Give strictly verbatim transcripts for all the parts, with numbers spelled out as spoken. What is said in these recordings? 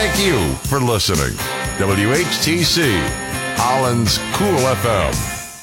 Thank you for listening. W H T C, Holland's Cool F M.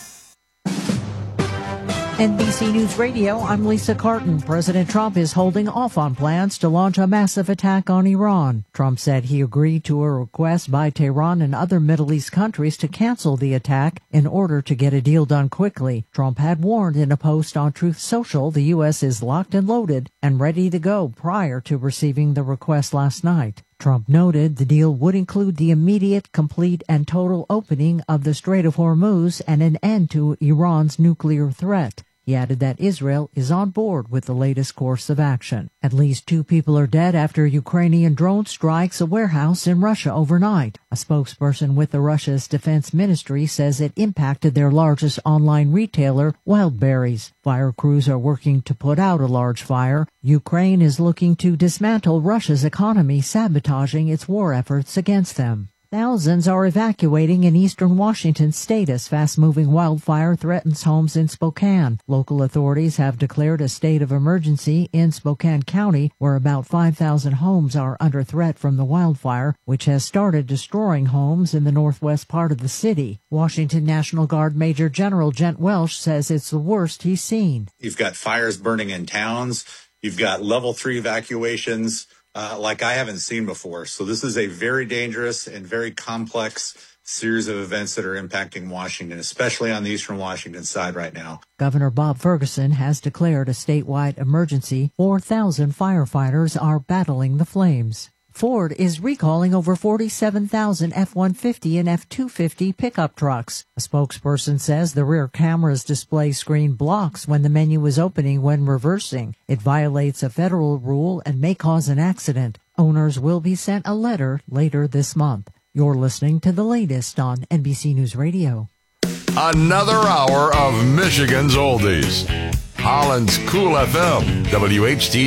N B C News Radio, I'm Lisa Carton. President Trump is holding off on plans to launch a massive attack on Iran. Trump said he agreed to a request by Tehran and other Middle East countries to cancel the attack in order to get a deal done quickly. Trump had warned in a post on Truth Social the U S is locked and loaded and ready to go prior to receiving the request last night. Trump noted the deal would include the immediate, complete, and total opening of the Strait of Hormuz and an end to Iran's nuclear threat. He added that Israel is on board with the latest course of action. At least two people are dead after Ukrainian drone strikes a warehouse in Russia overnight. A spokesperson with the Russia's defense ministry says it impacted their largest online retailer, Wildberries. Fire crews are working to put out a large fire. Ukraine is looking to dismantle Russia's economy, sabotaging its war efforts against them. Thousands are evacuating in eastern Washington state as fast-moving wildfire threatens homes in Spokane. Local authorities have declared a state of emergency in Spokane County, where about five thousand homes are under threat from the wildfire, which has started destroying homes in the northwest part of the city. Washington National Guard Major General Gent Welsh says it's the worst he's seen. You've got fires burning in towns. You've got level three evacuations. Uh, like I haven't seen before. So this is a very dangerous and very complex series of events that are impacting Washington, especially on the eastern Washington side right now. Governor Bob Ferguson has declared a statewide emergency. four thousand firefighters are battling the flames. Ford is recalling over forty-seven thousand F one fifty and F two fifty pickup trucks. A spokesperson says the rear camera's display screen blocks when the menu is opening when reversing. It violates a federal rule and may cause an accident. Owners will be sent a letter later this month. You're listening to the latest on N B C News Radio. Another hour of Michigan's oldies. Holland's Cool F M, W H T